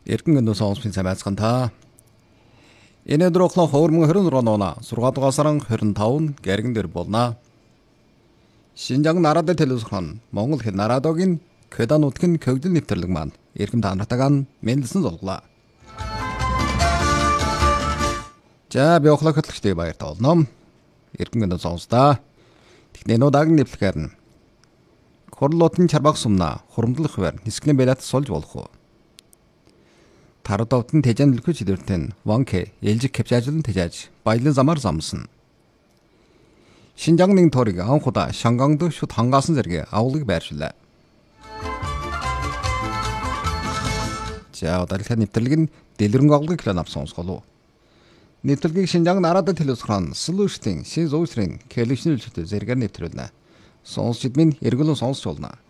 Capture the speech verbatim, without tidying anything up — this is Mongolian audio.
Эргэн өнөө сонссон сайн байцгаана та. Энэ өдөр оклон хөрмөн хорин ронона сургаад дугаар сарын хорин тавын гэргэн дээр болно. Шинжаан нараад телевизэн Монгол хэл нараадогийн Кэдан нутгийн көгдөл нэвтрэлэг маань эрхэм та нартагаан мэдлсэн золглоо. За би охлог хөтлөгчтэй баяр таална. Эргэн өнөө сонстаа. Технэнуудаг нэвлэхээр нь Хорлотын чарбаг сумна хурамдлах хвар нисгэн белат сольж болох уу. Тарадовтын тэжэн лүхэж идэртэн ванке ээлжиг кэпжажлан тэжаж баялан замаар замсан. Шинжаанның торыг анхудаа Шангангд шууд хангаасан зэрэг авлыг байршилаа. За удaalхаа нэвтрэлэг нь дэлгэрэнг авлагыг клан авсан сонсголоо. Нэвтрэлгийг Шинжаан нараад телевизэн Solution шин зөүсрийн кэлэвшнэлтэй зэрэгээр нэвтрүүлнэ. Сонсчид минь эргүүлэн сонсч болно.